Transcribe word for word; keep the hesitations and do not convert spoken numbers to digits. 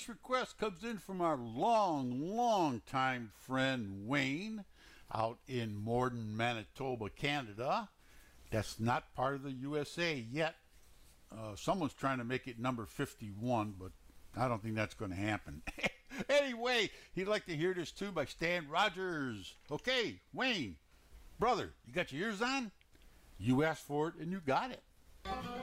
request comes in from our long, long time friend Wayne out in Morden, Manitoba, Canada. That's not part of the U S A yet. Uh, someone's trying to make it number fifty-one, but I don't think that's going to happen. Anyway, he'd like to hear this too by Stan Rogers. Okay, Wayne, brother, you got your ears on? You asked for it and you got it.